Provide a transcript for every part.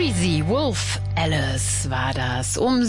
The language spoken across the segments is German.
Breezy, Wolf Alice war das. Um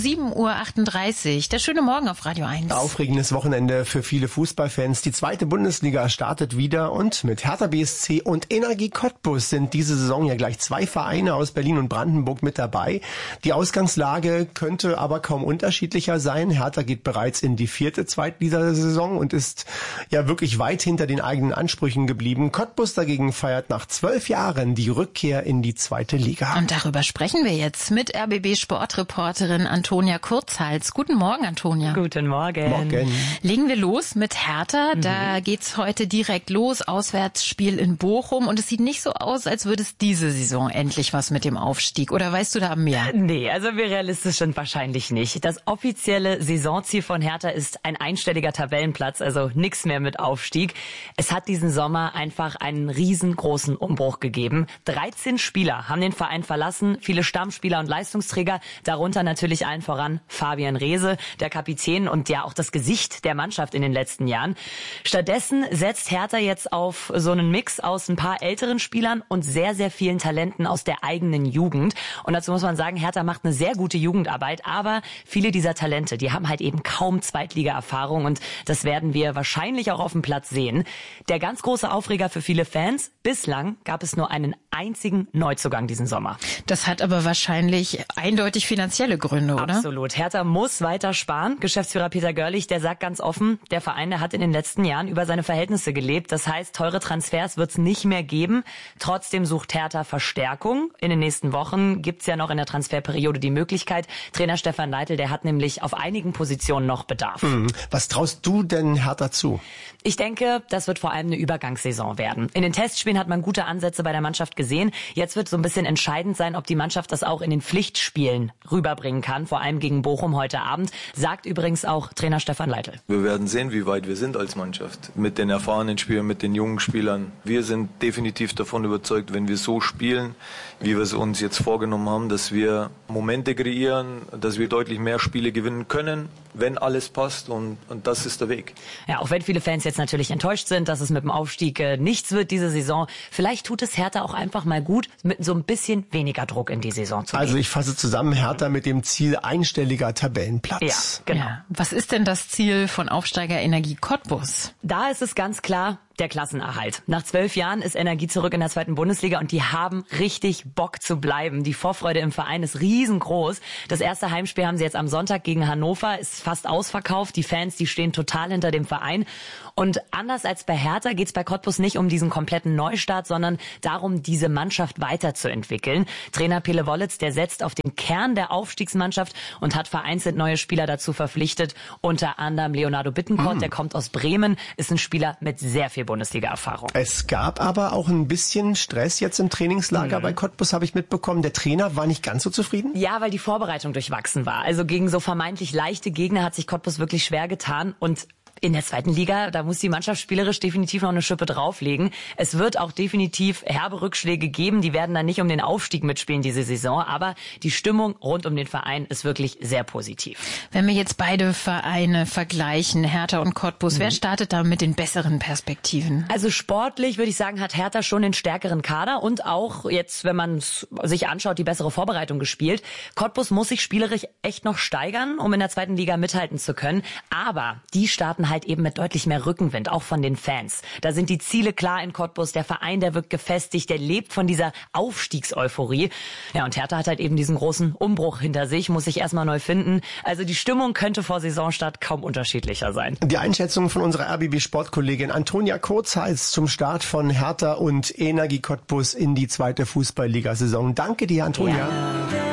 7.38 Uhr. Der schöne Morgen auf Radio 1. Aufregendes Wochenende für viele Fußballfans. Die zweite Bundesliga startet wieder und mit Hertha BSC und Energie Cottbus sind diese Saison ja gleich zwei Vereine aus Berlin und Brandenburg mit dabei. Die Ausgangslage könnte aber kaum unterschiedlicher sein. Hertha geht bereits in die 4. Zweitligasaison und ist ja wirklich weit hinter den eigenen Ansprüchen geblieben. Cottbus dagegen feiert nach 12 Jahren die Rückkehr in die 2. Liga. Und darüber sprechen wir jetzt mit RBB-Sportreporterin Antonia Kurzhals. Guten Morgen, Antonia. Guten Morgen. Morgen. Legen wir los mit Hertha. Da geht's heute direkt los. Auswärtsspiel in Bochum. Und es sieht nicht so aus, als würde es diese Saison endlich was mit dem Aufstieg. Oder weißt du da mehr? Nee, also wir realistisch sind wahrscheinlich nicht. Das offizielle Saisonziel von Hertha ist ein einstelliger Tabellenplatz, also nichts mehr mit Aufstieg. Es hat diesen Sommer einfach einen riesengroßen Umbruch gegeben. 13 Spieler haben den Verein verlassen, viele Stammspieler und Leistungsträger, darunter natürlich allen voran Fabian Reese, der Kapitän und ja auch das Gesicht der Mannschaft in den letzten Jahren. Stattdessen setzt Hertha jetzt auf so einen Mix aus ein paar älteren Spielern und sehr, sehr vielen Talenten aus der eigenen Jugend. Und dazu muss man sagen, Hertha macht eine sehr gute Jugendarbeit, aber viele dieser Talente, die haben halt eben kaum Zweitliga-Erfahrung und das werden wir wahrscheinlich auch auf dem Platz sehen. Der ganz große Aufreger für viele Fans, bislang gab es nur einen einzigen Neuzugang diesen Sommer. Das hat aber wahrscheinlich eindeutig finanzielle Gründe, oder? Absolut. Hertha muss weiter sparen. Geschäftsführer Peter Görlich, der sagt ganz offen, der Verein, der hat in den letzten Jahren über seine Verhältnisse gelebt. Das heißt, teure Transfers wird es nicht mehr geben. Trotzdem sucht Hertha Verstärkung. In den nächsten Wochen gibt's ja noch in der Transferperiode die Möglichkeit. Trainer Stefan Leitl, der hat nämlich auf einigen Positionen noch Bedarf. Was traust du denn Hertha zu? Ich denke, das wird vor allem eine Übergangssaison werden. In den Testspielen hat man gute Ansätze bei der Mannschaft gesehen. Jetzt wird so ein bisschen entscheidend sein, ob die Mannschaft das auch in den Pflichtspielen rüberbringen kann, vor allem gegen Bochum heute Abend, sagt übrigens auch Trainer Stefan Leitl. Wir werden sehen, wie weit wir sind als Mannschaft. Mit den erfahrenen Spielern, mit den jungen Spielern. Wir sind definitiv davon überzeugt, wenn wir so spielen, wie wir es uns jetzt vorgenommen haben, dass wir Momente kreieren, dass wir deutlich mehr Spiele gewinnen können, wenn alles passt und das ist der Weg. Ja, auch wenn viele Fans jetzt natürlich enttäuscht sind, dass es mit dem Aufstieg nichts wird diese Saison, vielleicht tut es Hertha auch einfach mal gut, mit so ein bisschen weniger Druck in die Saison zu gehen. Also ich fasse zusammen, Hertha mit dem Ziel einstelliger Tabellenplatz. Ja, genau. Ja. Was ist denn das Ziel von Aufsteiger Energie Cottbus? Da ist es ganz klar, der Klassenerhalt. Nach 12 Jahren ist Energie zurück in der 2. Bundesliga und die haben richtig Bock zu bleiben. Die Vorfreude im Verein ist riesengroß. Das erste Heimspiel haben sie jetzt am Sonntag gegen Hannover, ist fast ausverkauft. Die Fans, die stehen total hinter dem Verein. Und anders als bei Hertha geht es bei Cottbus nicht um diesen kompletten Neustart, sondern darum, diese Mannschaft weiterzuentwickeln. Trainer Pele Wollitz, der setzt auf den Kern der Aufstiegsmannschaft und hat vereinzelt neue Spieler dazu verpflichtet. Unter anderem Leonardo Bittencourt, der kommt aus Bremen, ist ein Spieler mit sehr viel Bundesliga-Erfahrung. Es gab aber auch ein bisschen Stress jetzt im Trainingslager bei Cottbus, habe ich mitbekommen. Der Trainer war nicht ganz so zufrieden? Ja, weil die Vorbereitung durchwachsen war. Also gegen so vermeintlich leichte Gegner hat sich Cottbus wirklich schwer getan und in der 2. Liga, da muss die Mannschaft spielerisch definitiv noch eine Schippe drauflegen. Es wird auch definitiv herbe Rückschläge geben. Die werden dann nicht um den Aufstieg mitspielen diese Saison. Aber die Stimmung rund um den Verein ist wirklich sehr positiv. Wenn wir jetzt beide Vereine vergleichen, Hertha und Cottbus, wer startet da mit den besseren Perspektiven? Also sportlich würde ich sagen, hat Hertha schon den stärkeren Kader und auch jetzt, wenn man es sich anschaut, die bessere Vorbereitung gespielt. Cottbus muss sich spielerisch echt noch steigern, um in der 2. Liga mithalten zu können. Aber die starten halt eben mit deutlich mehr Rückenwind, auch von den Fans. Da sind die Ziele klar in Cottbus, der Verein, der wirkt gefestigt, der lebt von dieser Aufstiegseuphorie. Ja, und Hertha hat halt eben diesen großen Umbruch hinter sich, muss sich erstmal neu finden. Also die Stimmung könnte vor Saisonstart kaum unterschiedlicher sein. Die Einschätzung von unserer RBB-Sportkollegin Antonia Kurzhals zum Start von Hertha und Energie Cottbus in die 2. Fußballligasaison. Danke dir, Antonia. Ja.